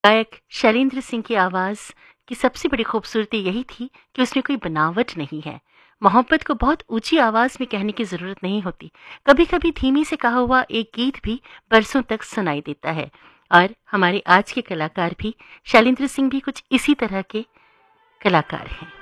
गायक शैलेंद्र सिंह की आवाज़ की सबसे बड़ी खूबसूरती यही थी कि उसमें कोई बनावट नहीं है। मोहब्बत को बहुत ऊंची आवाज़ में कहने की ज़रूरत नहीं होती। कभी-कभी धीमी से कहा हुआ एक गीत भी बरसों तक सुनाई देता है। और हमारे आज के कलाकार भी शैलेंद्र सिंह भी कुछ इसी तरह के कलाकार हैं।